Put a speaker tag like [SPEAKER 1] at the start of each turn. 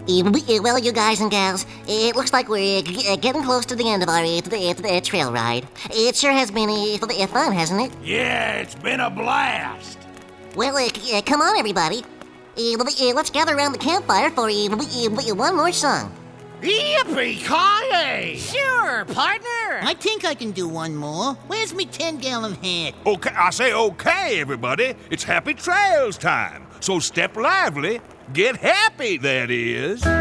[SPEAKER 1] Well, you guys and gals, it looks like we're getting close to the end of our trail ride. It sure has been fun, hasn't it?
[SPEAKER 2] Yeah, it's been a blast.
[SPEAKER 1] Well, come on, everybody. Let's gather around the campfire for one more song.
[SPEAKER 2] Yippee-ki-yay!
[SPEAKER 3] Sure, partner.
[SPEAKER 4] I think I can do one more. Where's me 10-gallon hat?
[SPEAKER 5] Okay, I say okay, everybody. It's Happy Trails time. So step lively, get happy, that is.